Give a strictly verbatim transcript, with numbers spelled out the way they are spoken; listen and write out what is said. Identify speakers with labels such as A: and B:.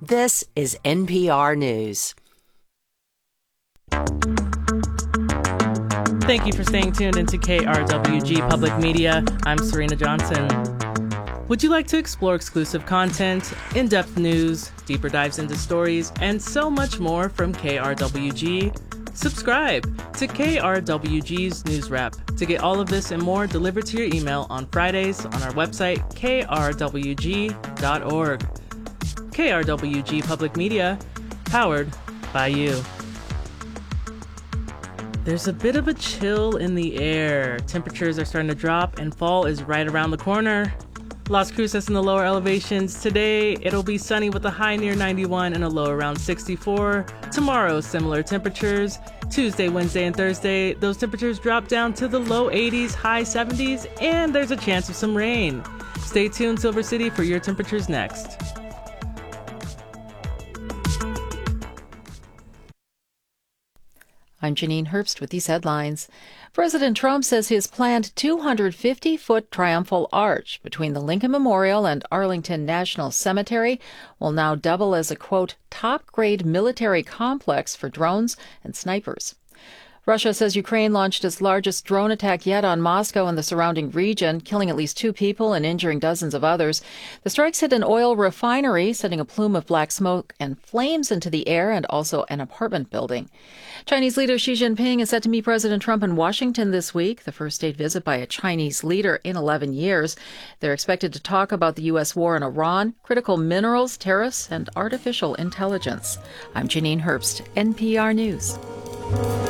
A: This is N P R News.
B: Thank you for staying tuned into K R W G Public Media. I'm Serena Johnson. Would you like to explore exclusive content, in-depth news, deeper dives into stories, and so much more from K R W G? Subscribe to K R W G's News Wrap to get all of this and more delivered to your email on Fridays on our website, k r w g dot org. K R W G Public Media, powered by you. There's a bit of a chill in the air. Temperatures are starting to drop and fall is right around the corner. Las Cruces in the lower elevations. Today, it'll be sunny with a high near ninety-one and a low around sixty-four. Tomorrow, similar temperatures. Tuesday, Wednesday, and Thursday, those temperatures drop down to the low eighties, high seventies, and there's a chance of some rain. Stay tuned, Silver City, for your temperatures next.
C: I'm Janine Herbst with these headlines. President Trump says his planned two hundred fifty foot triumphal arch between the Lincoln Memorial and Arlington National Cemetery will now double as a, quote, top-grade military complex for drones and snipers. Russia says Ukraine launched its largest drone attack yet on Moscow and the surrounding region, killing at least two people and injuring dozens of others. The strikes hit an oil refinery, sending a plume of black smoke and flames into the air, and also an apartment building. Chinese leader Xi Jinping is set to meet President Trump in Washington this week, the first state visit by a Chinese leader in eleven years. They're expected to talk about the U S war in Iran, critical minerals, tariffs, and artificial intelligence. I'm Janine Herbst, N P R News.